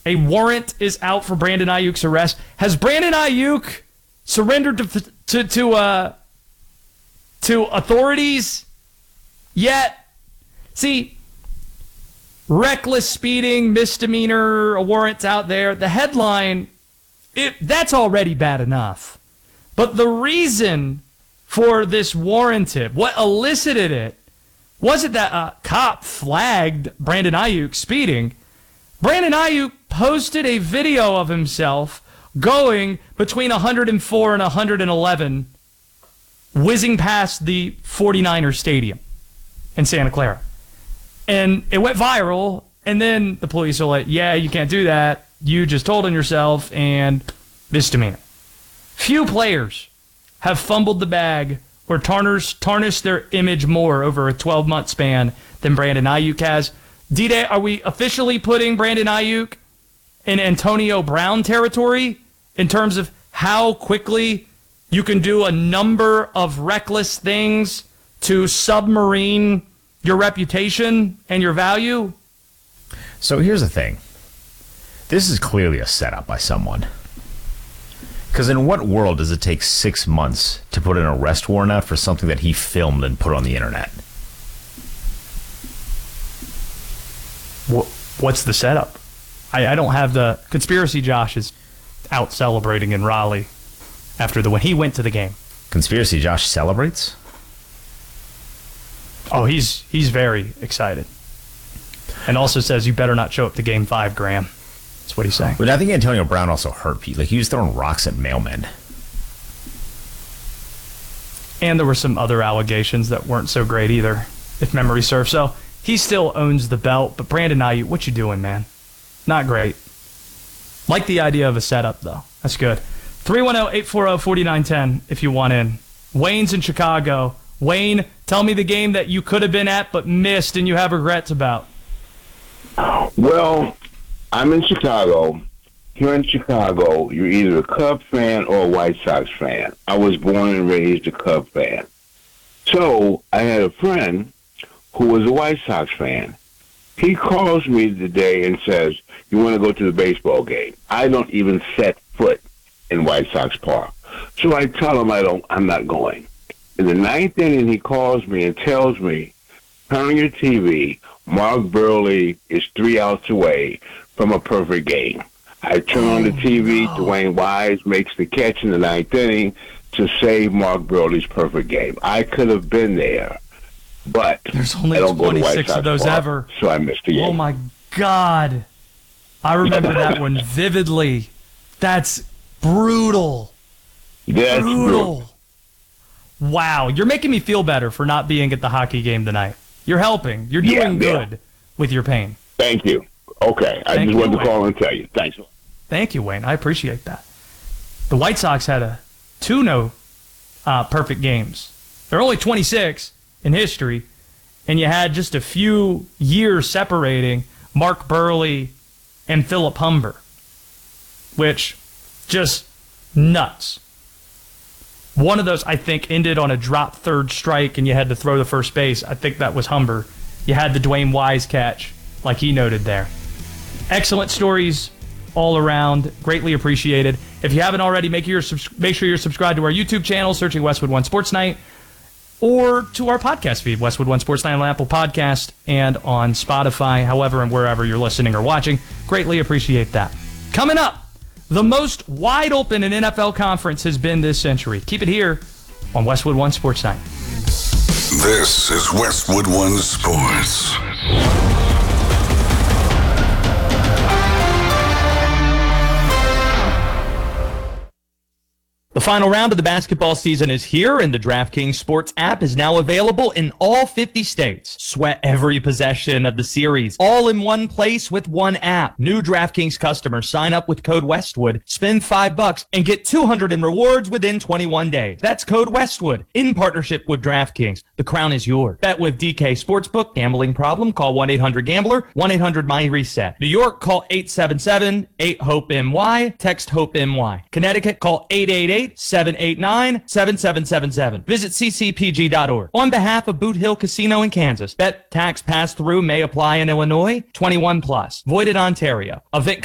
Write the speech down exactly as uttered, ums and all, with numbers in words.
A warrant is out for Brandon Ayuk's arrest. Has Brandon Ayuk surrendered to to to, uh, to authorities yet? See, reckless speeding, misdemeanor, a warrant's out there. The headline, it, that's already bad enough. But the reason for this warranted, what elicited it, wasn't that a cop flagged Brandon Ayuk speeding. Brandon Ayuk posted a video of himself going between one hundred four and one hundred eleven, whizzing past the 49ers stadium in Santa Clara. And it went viral, and then the police are like, yeah, you can't do that. You just told on yourself, and misdemeanor. Few players have fumbled the bag or tarnished, tarnished their image more over a twelve-month span than Brandon Ayuk has. D-Day, are we officially putting Brandon Ayuk in Antonio Brown territory in terms of how quickly you can do a number of reckless things to submarine your reputation and your value? So here's the thing. This is clearly a setup by someone. Because in what world does it take six months to put an arrest warrant out for something that he filmed and put on the internet? What's the setup? I, I don't have the... Conspiracy Josh is out celebrating in Raleigh after the when he went to the game. Conspiracy Josh celebrates? Oh, he's he's very excited. And also says you better not show up to game five, Graham. That's what he's saying. But I think Antonio Brown also hurt people. Like, he was throwing rocks at mailmen. And there were some other allegations that weren't so great either, if memory serves. So he still owns the belt, but Brandon Ayuk, what you doing, man? Not great. Like the idea of a setup, though. That's good. three one zero, eight four zero, four nine one zero if you want in. Wayne's in Chicago. Wayne, tell me the game that you could have been at but missed and you have regrets about. Well, I'm in Chicago. Here in Chicago, you're either a Cub fan or a White Sox fan. I was born and raised a Cub fan. So I had a friend who was a White Sox fan. He calls me today and says, you want to go to the baseball game? I don't even set foot in White Sox Park. So I tell him I don't, I'm not going. In the ninth inning, he calls me and tells me, turn on your T V. Mark Burley is three outs away from a perfect game. I turn on the T V. Oh, no. Dwayne Wise makes the catch in the ninth inning to save Mark Burley's perfect game. I could have been there, but there's only I don't go to White twenty-six Sox of those Park, ever. so I missed the game. Oh, my God. I remember that one vividly. That's brutal. That's brutal. brutal. Wow. You're making me feel better for not being at the hockey game tonight. You're helping. You're doing Yeah, yeah. good with your pain. Thank you. Okay. I Thank just you, wanted to Wayne. call and tell you. Thanks. Thank you, Wayne. I appreciate that. The White Sox had a two no uh, perfect games. They're only twenty-six in history, and you had just a few years separating Mark Burley and Philip Humber, which just nuts. One of those, I think, ended on a drop third strike, and you had to throw the first base. I think that was Humber. You had the Dwayne Wise catch, like he noted there. Excellent stories all around. Greatly appreciated. If you haven't already, make, your, make sure you're subscribed to our YouTube channel, searching Westwood One Sports Night, or to our podcast feed, Westwood One Sports Night on Apple Podcast and on Spotify, however and wherever you're listening or watching. Greatly appreciate that. Coming up, the most wide open an N F L conference has been this century. Keep it here on Westwood One Sports Night. This is Westwood One Sports. The final round of the basketball season is here, and the DraftKings Sports app is now available in all fifty states. Sweat every possession of the series, all in one place with one app. New DraftKings customers sign up with code Westwood, spend five bucks, and get two hundred in rewards within twenty-one days. That's code Westwood in partnership with DraftKings. The crown is yours. Bet with D K Sportsbook. Gambling problem? Call one eight hundred gambler, one eight hundred my reset. New York, call eight seven seven, eight hope M Y. Text HOPE-M-Y. Connecticut, call eight eight eight, seven eight nine, seven seven seven seven. Visit c c p g dot org. On behalf of Boot Hill Casino in Kansas, bet tax pass-through may apply in Illinois. twenty-one plus. Void in Ontario. Event